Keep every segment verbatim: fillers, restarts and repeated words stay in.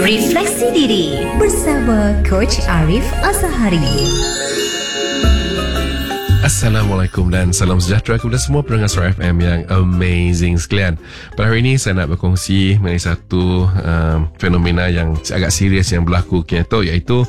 Refleksi Diri bersama Coach Arif Azhari. Assalamualaikum dan salam sejahtera kepada semua pendengar Suara F M yang amazing sekalian. Pada hari ini saya nak berkongsi mengenai satu um, fenomena yang agak serius yang berlaku kini tu, iaitu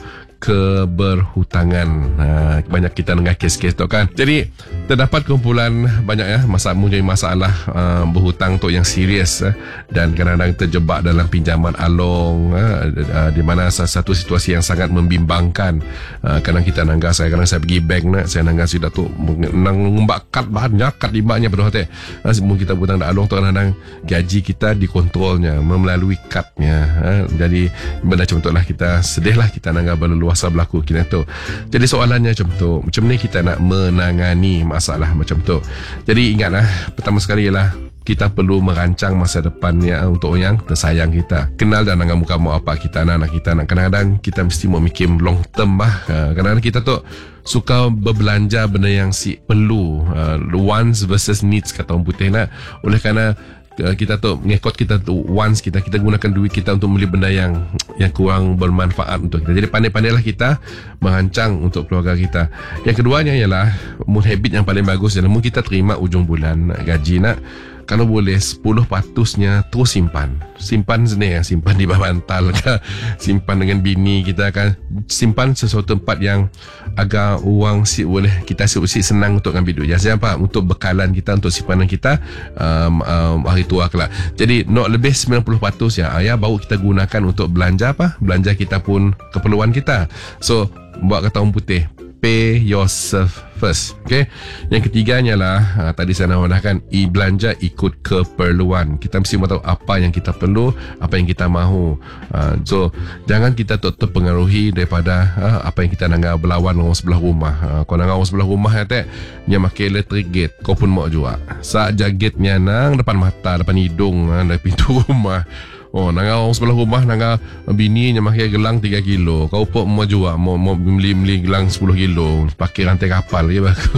keberhutangan. Uh, banyak kita dengar kes-kes tu kan. Jadi terdapat kumpulan banyak ya masalah mempunyai masalah uh, berhutang tu yang serius uh, dan kadang-kadang terjebak dalam pinjaman along uh, uh, di mana satu situasi yang sangat membimbangkan. Uh, kadang kita nangga saya kadang saya pergi bank nak saya nangga sudah tu nang ngembak kad banyak kad limbanya pada hotel. Uh, sebelum kita berhutang dak along tu kadang-kadang gaji kita dikontrolnya melalui kadnya. Uh, jadi benda macam tu lah kita sedihlah kita nangga berleluasa berlaku kini tu. Jadi soalannya macam tu, macam ni kita nak menangani masalah macam tu. Jadi ingatlah, pertama sekali ialah kita perlu merancang masa depannya untuk yang tersayang kita. Kenal dan dengan muka mau apa kita nak, anak kita nak. Kadang-kadang kita mesti mau mikir long term lah. Kadang-kadang kita tu suka berbelanja benda yang si perlu, uh, wants versus needs kata orang putih nak. Oleh kerana kita tu ngekot kita tu once kita kita gunakan duit kita untuk beli benda yang yang kurang bermanfaat untuk kita. Jadi pandai-pandailah kita merancang untuk keluarga kita. Yang keduanya ialah mood habit yang paling bagus ialah mood kita terima ujung bulan gaji nak, kalau boleh sepuluh peratusnya terus simpan. Simpan sendiri, simpan di bawah bantal ke, simpan dengan bini kita akan simpan sesuatu tempat yang agak uang si boleh kita si senang untuk ambil duit. Jadi apa? Untuk bekalan kita, untuk simpanan kita um, um, hari tua kelak. Jadi nak lebih sembilan puluh peratus ya, ya baru kita gunakan untuk belanja apa? Belanja kita pun keperluan kita. So buat kata orang putih, pay yourself first. Okay. Yang ketiganya lah uh, tadi saya nak wadahkan, i belanja ikut keperluan. Kita mesti tahu apa yang kita perlu, apa yang kita mahu. Uh, so jangan kita terpengaruhi daripada uh, apa yang kita nak berlawan orang sebelah rumah. Uh, kau nak orang sebelah rumah ya teh, dia pakai electric gate, kau pun mau juga. Saat gate-nya nang depan mata, depan hidung, uh, dari pintu rumah. Oh, nanga orang sebelah rumah nanga bini yang pakai gelang tiga kilo. Kau pun mau jual, mau mau beli beli gelang sepuluh kilo, pakai rantai kapal ya bagus.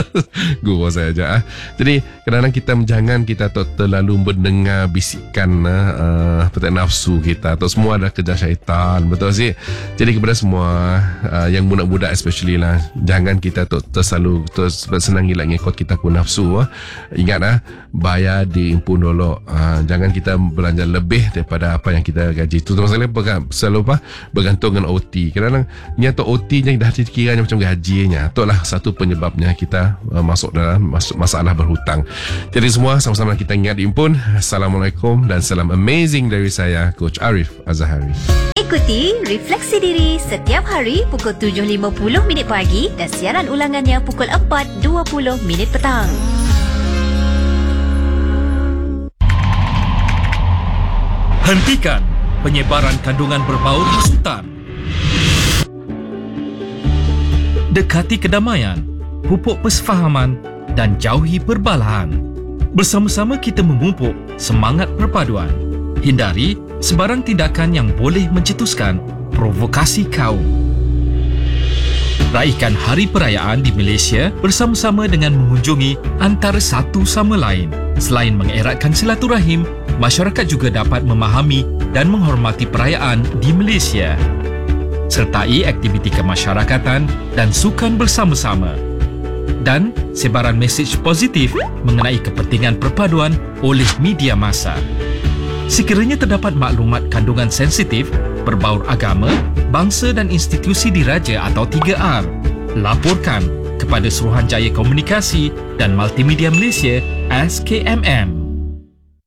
Gua saya aja. Ah. Jadi kadang-kadang kita jangan kita terlalu mendengar bisikan uh, uh, nafsu kita. Atau semua ada kerja syaitan, betul sih. Jadi kepada semua uh, yang budak-budak especially lah, jangan kita tu terlalu terus senang hilang ngikut kita pun nafsu. Uh. Ingat ah, bayar diimpun dulu. Uh, jangan kita belanja lebih daripada apa yang kita gaji. Itu masalah selalu apa bergantung dengan O T. Kadang-kadang nyata O T-nya dah dikiranya macam gajinya. Itulah satu penyebabnya kita uh, masuk dalam masuk masalah berhutang. Jadi semua sama-sama kita ingat diimpun. Assalamualaikum dan salam amazing dari saya, Coach Arif Azhari. Ikuti Refleksi Diri setiap hari pukul tujuh lima puluh minit pagi dan siaran ulangannya pukul empat dua puluh minit petang. Hentikan penyebaran kandungan berbau hasutan. Dekati kedamaian, pupuk persefahaman dan jauhi perbalahan. Bersama-sama kita memupuk semangat perpaduan. Hindari sebarang tindakan yang boleh mencetuskan provokasi kaum. Raikan hari perayaan di Malaysia bersama-sama dengan mengunjungi antara satu sama lain. Selain mengeratkan silaturahim, masyarakat juga dapat memahami dan menghormati perayaan di Malaysia. Sertai aktiviti kemasyarakatan dan sukan bersama-sama. Dan sebaran mesej positif mengenai kepentingan perpaduan oleh media massa. Sekiranya terdapat maklumat kandungan sensitif, berbaur agama, bangsa dan institusi diraja atau tiga R, laporkan kepada Suruhanjaya Komunikasi dan Multimedia Malaysia S K M M.